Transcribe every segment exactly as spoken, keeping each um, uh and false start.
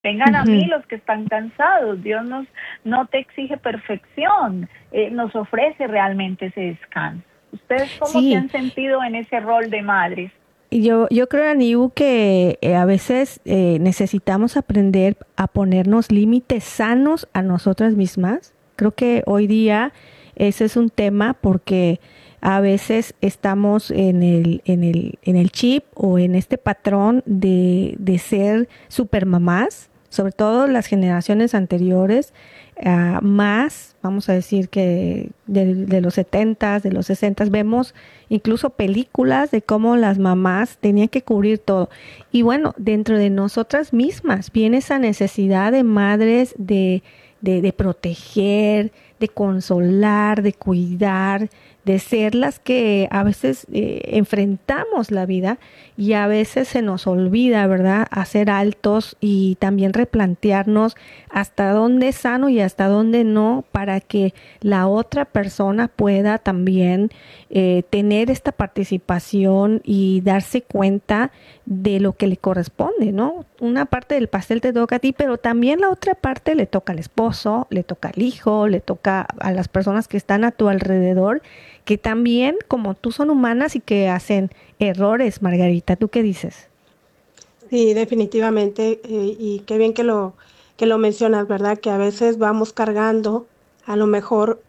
Vengan a mí Ujú. los que están cansados. Dios nos, no te exige perfección, eh, nos ofrece realmente ese descanso. ¿Ustedes cómo se Sí, han sentido en ese rol de madres? y yo, yo creo, Aniu, que eh, a veces eh, necesitamos aprender a ponernos límites sanos a nosotras mismas. Creo que hoy día ese es un tema porque a veces estamos en el, en el, en el chip o en este patrón de, de ser supermamás, sobre todo las generaciones anteriores, ah, más, vamos a decir que de, de los setentas, de los sesentas, vemos incluso películas de cómo las mamás tenían que cubrir todo. Y bueno, dentro de nosotras mismas viene esa necesidad de madres de, de, de proteger, de consolar, de cuidar, de ser las que a veces eh, enfrentamos la vida y a veces se nos olvida, ¿verdad? Hacer altos y también replantearnos hasta dónde es sano y hasta dónde no, para que la otra persona pueda también eh, tener esta participación y darse cuenta de lo que le corresponde, ¿no? Una parte del pastel te toca a ti, pero también la otra parte le toca al esposo, le toca al hijo, le toca a las personas que están a tu alrededor, que también, como tú, son humanas y que hacen errores. Margarita, ¿tú qué dices? Sí, definitivamente, eh, y qué bien que lo que lo mencionas, ¿verdad? Que a veces vamos cargando, a lo mejor,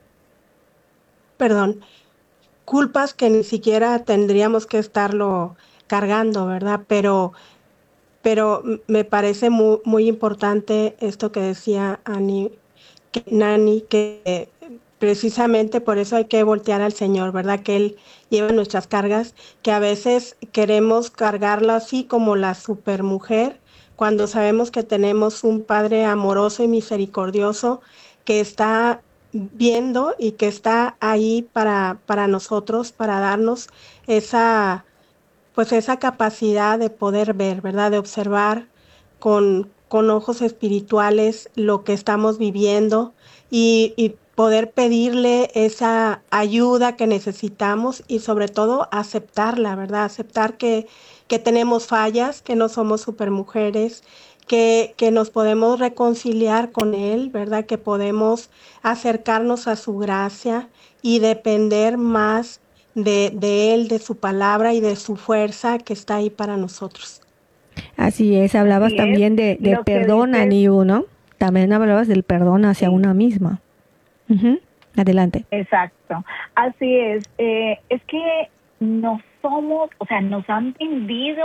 perdón, culpas que ni siquiera tendríamos que estarlo cargando, ¿verdad? Pero pero m me parece mu muy importante esto que decía Ani, que Nani, que precisamente por eso hay que voltear al Señor, ¿verdad? Que Él lleva nuestras cargas, que a veces queremos cargarlo así como la supermujer, cuando sabemos que tenemos un Padre amoroso y misericordioso que está viendo y que está ahí para para nosotros, para darnos esa, pues, esa capacidad de poder ver, ¿verdad? De observar con con ojos espirituales lo que estamos viviendo y y poder pedirle esa ayuda que necesitamos y, sobre todo, aceptarla, ¿verdad? Aceptar que que tenemos fallas, que no somos supermujeres, que que nos podemos reconciliar con Él, ¿verdad? Que podemos acercarnos a su gracia y depender más de de Él, de su palabra y de su fuerza que está ahí para nosotros. Así es, hablabas Así es, también de, de lo que perdón, dices, Aniu, ¿no? También hablabas del perdón hacia sí. una misma. Ujú. Adelante. Exacto, así es. Eh, es que no somos, o sea, nos han vendido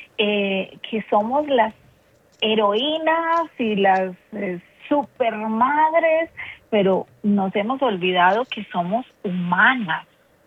eh, que somos las heroínas y las eh, supermadres, pero nos hemos olvidado que somos humanas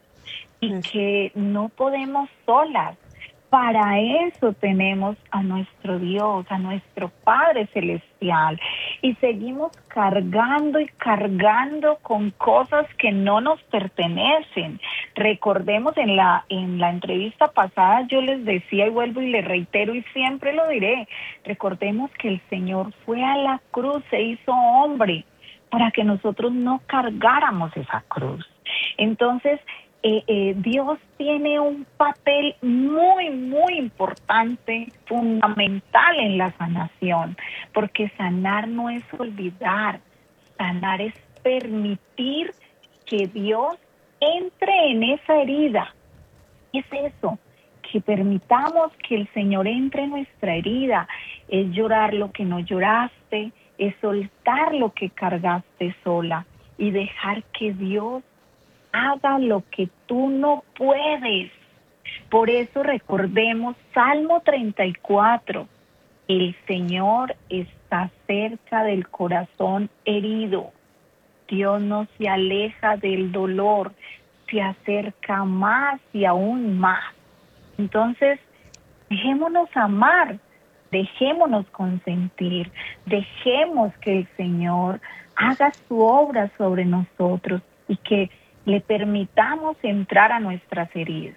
y Es que no podemos solas. Para eso tenemos a nuestro Dios, a nuestro Padre Celestial. Y seguimos cargando y cargando con cosas que no nos pertenecen. Recordemos en la, en la entrevista pasada yo les decía y vuelvo y les reitero y siempre lo diré. Recordemos que el Señor fue a la cruz, se hizo hombre para que nosotros no cargáramos esa cruz. Entonces, eh, eh, Dios tiene un papel muy, muy importante, fundamental en la sanación, porque sanar no es olvidar, sanar es permitir que Dios entre en esa herida. Es eso, que permitamos que el Señor entre en nuestra herida, es llorar lo que no lloraste, es soltar lo que cargaste sola y dejar que Dios haga lo que tú no puedes. Por eso recordemos Salmo treinta y cuatro. El Señor está cerca del corazón herido. Dios no se aleja del dolor, se acerca más y aún más. Entonces, dejémonos amar, dejémonos consentir, dejemos que el Señor haga su obra sobre nosotros y que le permitamos entrar a nuestras heridas.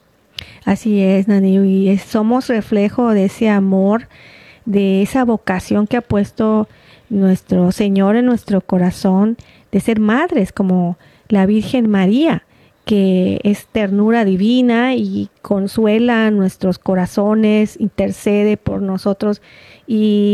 Así es, Nani, y es- somos reflejo de ese amor, de esa vocación que ha puesto nuestro Señor en nuestro corazón, de ser madres como la Virgen María, que es ternura divina y consuela nuestros corazones, intercede por nosotros y